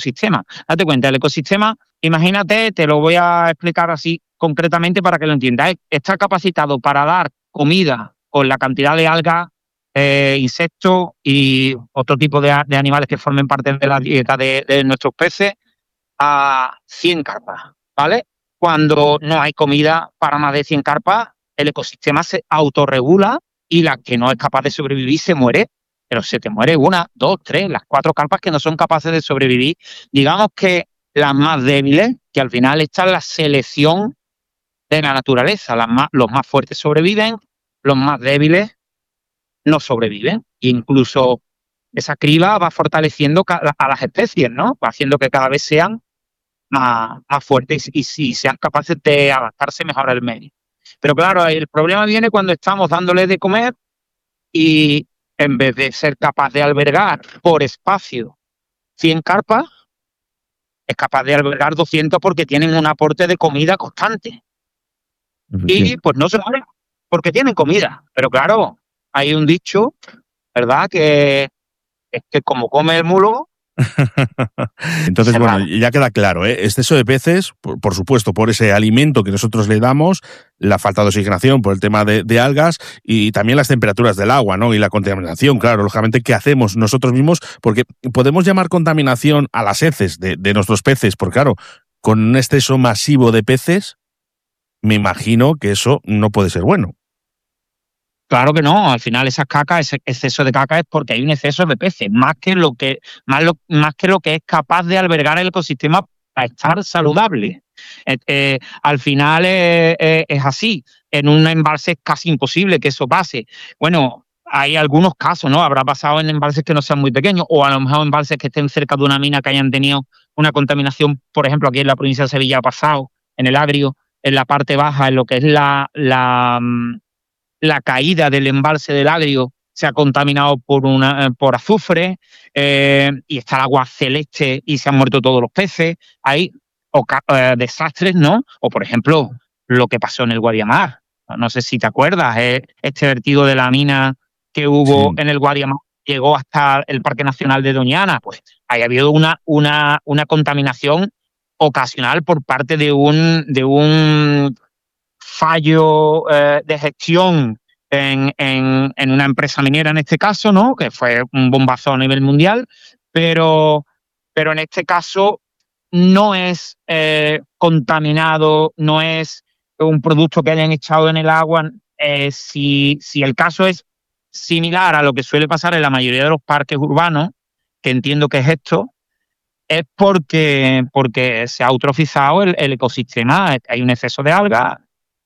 ecosistema. Date cuenta, el ecosistema, imagínate, te lo voy a explicar así concretamente para que lo entiendas. Está capacitado para dar comida con la cantidad de algas, insectos y otro tipo de animales que formen parte de la dieta de nuestros peces a 100 carpas, ¿vale? Cuando no hay comida para más de 100 carpas, el ecosistema se autorregula y la que no es capaz de sobrevivir se muere. Pero se te muere una, dos, tres, las 4 carpas que no son capaces de sobrevivir. Digamos que las más débiles, que al final está la selección de la naturaleza. Los más fuertes sobreviven, los más débiles no sobreviven. E incluso esa criba va fortaleciendo a las especies, ¿no? Va haciendo que cada vez sean más fuertes y si sean capaces de adaptarse mejor al medio. Pero claro, el problema viene cuando estamos dándoles de comer y en vez de ser capaz de albergar por espacio 100 carpas, es capaz de albergar 200 porque tienen un aporte de comida constante. Y pues no se mueren porque tienen comida. Pero claro, hay un dicho, ¿verdad? Que es que como come el mulo. Entonces, bueno, ya queda claro, exceso de peces, por supuesto, por ese alimento que nosotros le damos, la falta de oxigenación por el tema de algas y también las temperaturas del agua, ¿no? Y la contaminación, claro, lógicamente, ¿qué hacemos nosotros mismos? Porque podemos llamar contaminación a las heces de nuestros peces, porque claro, con un exceso masivo de peces, me imagino que eso no puede ser bueno. Claro que no, al final esas cacas, ese exceso de caca es porque hay un exceso de peces, más que lo que es capaz de albergar el ecosistema para estar saludable. Al final es así, en un embalse es casi imposible que eso pase. Bueno, hay algunos casos, ¿no? Habrá pasado en embalses que no sean muy pequeños o a lo mejor embalses que estén cerca de una mina que hayan tenido una contaminación, por ejemplo, aquí en la provincia de Sevilla ha pasado, en el Agrio, en la parte baja, en lo que es la caída del embalse del Agrio se ha contaminado por azufre y está el agua celeste y se han muerto todos los peces. Hay desastres, ¿no? O, por ejemplo, lo que pasó en el Guadiamar. No sé si te acuerdas, este vertido de la mina que hubo en el Guadiamar llegó hasta el Parque Nacional de Doñana. Pues ahí ha habido una contaminación ocasional por parte de un fallo de gestión en una empresa minera en este caso, ¿no? Que fue un bombazo a nivel mundial, pero en este caso no es contaminado, no es un producto que hayan echado en el agua. Si el caso es similar a lo que suele pasar en la mayoría de los parques urbanos, que entiendo que es esto, es porque se ha eutrofizado el ecosistema. Hay un exceso de algas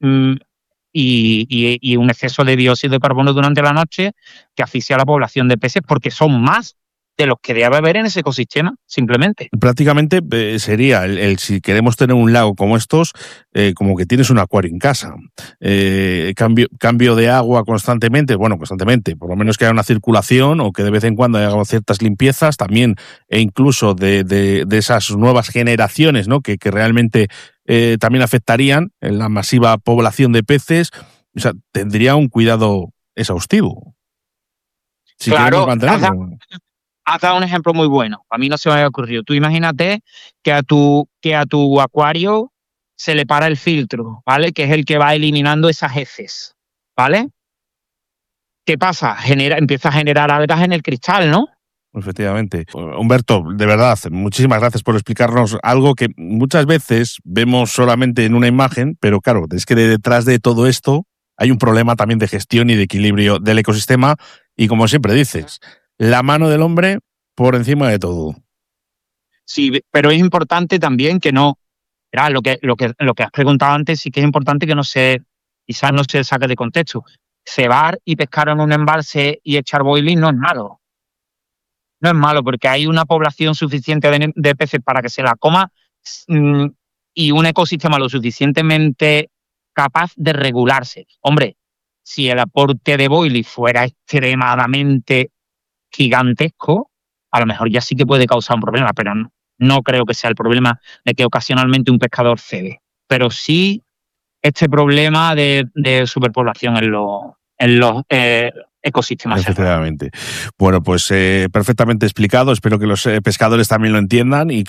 y un exceso de dióxido de carbono durante la noche que asfixia a la población de peces porque son más de los que debe haber en ese ecosistema, simplemente. Prácticamente sería si queremos tener un lago como estos, como que tienes un acuario en casa. Cambio de agua constantemente, por lo menos que haya una circulación o que de vez en cuando haya ciertas limpiezas también, e incluso de esas nuevas generaciones, ¿no? que realmente también afectarían en la masiva población de peces. O sea, tendría un cuidado exhaustivo. Si queremos mantenerlo. Has dado un ejemplo muy bueno. A mí no se me había ocurrido. Tú imagínate que a tu acuario se le para el filtro, ¿vale? Que es el que va eliminando esas heces, ¿vale? ¿Qué pasa? Empieza a generar algas en el cristal, ¿no? Efectivamente. Humberto, de verdad, muchísimas gracias por explicarnos algo que muchas veces vemos solamente en una imagen, pero claro, es que detrás de todo esto hay un problema también de gestión y de equilibrio del ecosistema y, como siempre dices, la mano del hombre por encima de todo. Sí, pero es importante también que no, lo que has preguntado antes, sí que es importante que quizás no se saque de contexto. Cebar y pescar en un embalse y echar boiling no es malo. No es malo porque hay una población suficiente de peces para que se la coma y un ecosistema lo suficientemente capaz de regularse. Hombre, si el aporte de boiling fuera extremadamente gigantesco, a lo mejor ya sí que puede causar un problema, pero no creo que sea el problema de que ocasionalmente un pescador cede. Pero sí este problema de superpoblación en los ecosistemas. Efectivamente. Bueno, pues perfectamente explicado. Espero que los pescadores también lo entiendan y